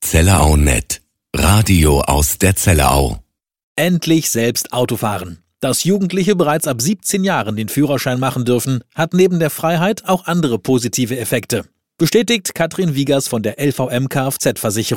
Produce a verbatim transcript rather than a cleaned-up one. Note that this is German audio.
Zellerau Punkt net. Radio aus der Zellerau. Endlich selbst Auto fahren. Dass Jugendliche bereits ab siebzehn Jahren den Führerschein machen dürfen, hat neben der Freiheit auch andere positive Effekte. Bestätigt Katrin Wiegers von der L V M Kfz-Versicherung.